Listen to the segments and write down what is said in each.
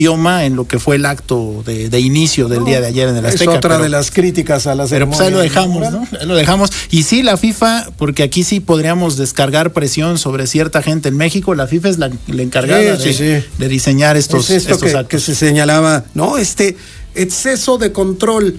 idioma en lo que fue el acto de inicio del día de ayer en el Azteca. Es otra de las críticas a la ceremonia. Pero pues ahí lo dejamos, ¿no? Ahí lo dejamos. Y sí, la FIFA, porque aquí sí podríamos descargar presión sobre cierta gente en México, la FIFA es la encargada de diseñar estos actos. Que se señalaba, ¿no? Exceso de control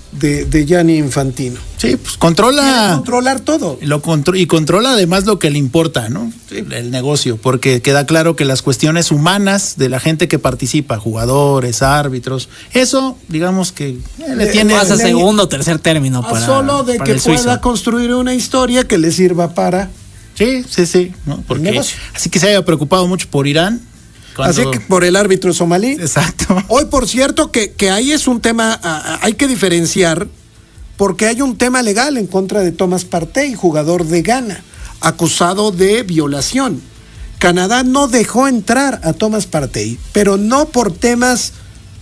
de Gianni Infantino. Sí, pues controla. Quiere controlar todo. Y controla además lo que le importa, ¿no? Sí. El negocio, porque queda claro que las cuestiones humanas de la gente que participa, jugadores, árbitros, eso, digamos que le tiene. Pasa segundo o tercer término para. Solo de que pueda construir una historia que le sirva para. Sí, ¿no? Porque así que se haya preocupado mucho por Irán. Así que por el árbitro somalí. Exacto. Hoy, por cierto, que ahí es un tema, hay que diferenciar, porque hay un tema legal en contra de Thomas Partey, jugador de Ghana, acusado de violación. Canadá no dejó entrar a Thomas Partey, pero no por temas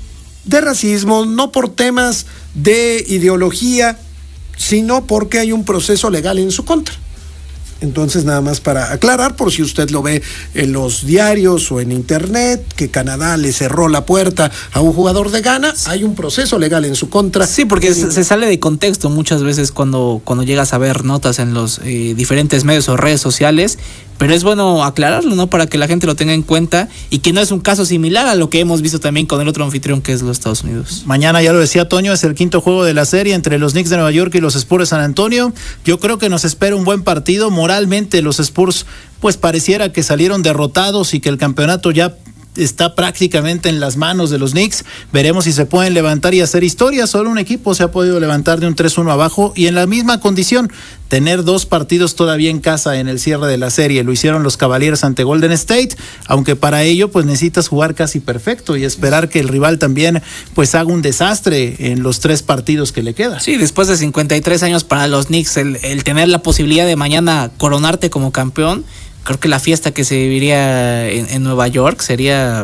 de racismo, no por temas de ideología, sino porque hay un proceso legal en su contra. Entonces, nada más para aclarar, por si usted lo ve en los diarios o en internet, que Canadá le cerró la puerta a un jugador de Ghana, hay un proceso legal en su contra. Sí, porque se sale de contexto muchas veces cuando llegas a ver notas en los diferentes medios o redes sociales, pero es bueno aclararlo, ¿no? Para que la gente lo tenga en cuenta y que no es un caso similar a lo que hemos visto también con el otro anfitrión que es los Estados Unidos. Mañana, ya lo decía Toño, es el quinto juego de la serie entre los Knicks de Nueva York y los Spurs de San Antonio. Yo creo que nos espera un buen partido. Moralmente los Spurs pues pareciera que salieron derrotados y que el campeonato ya está prácticamente en las manos de los Knicks. Veremos si se pueden levantar y hacer historia. Solo un equipo se ha podido levantar de un 3-1 abajo y en la misma condición, tener 2 partidos todavía en casa en el cierre de la serie. Lo hicieron los Cavaliers ante Golden State, aunque para ello pues necesitas jugar casi perfecto y esperar que el rival también pues haga un desastre en los 3 partidos que le quedan. Sí, después de 53 años para los Knicks, el tener la posibilidad de mañana coronarte como campeón, creo que la fiesta que se viviría en Nueva York sería,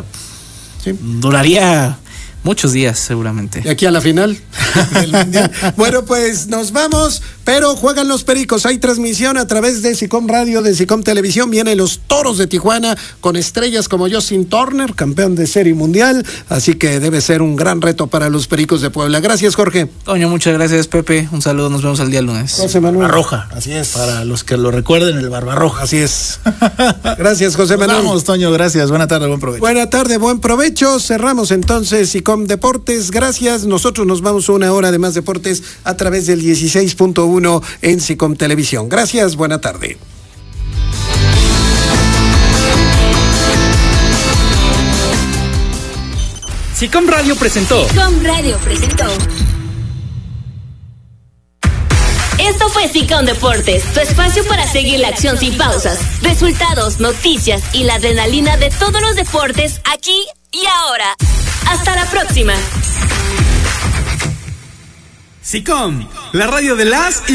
duraría muchos días seguramente. Y aquí a la final del Mundial. Bueno, pues nos vamos, pero juegan los Pericos. Hay transmisión a través de SICOM Radio, de SICOM Televisión. Vienen los Toros de Tijuana con estrellas como Justin Turner, campeón de Serie Mundial. Así que debe ser un gran reto para los Pericos de Puebla. Gracias, Jorge. Toño, muchas gracias, Pepe. Un saludo, nos vemos el día lunes. José Manuel. Barbarroja, así es. Para los que lo recuerden, el Barbarroja. Así es. Gracias, José Manuel. Vamos, Toño, gracias. Buena tarde, buen provecho. Buena tarde, buen provecho. Cerramos entonces SICOM Deportes. Gracias. Nosotros nos vamos a una hora de más deportes a través del 16.1 en SICOM Televisión. Gracias, buena tarde. SICOM Radio presentó. SICOM Radio presentó. Esto fue SICOM Deportes, tu espacio para seguir la acción sin pausas, resultados, noticias y la adrenalina de todos los deportes aquí y ahora. Hasta la próxima. SICOM, la radio de las y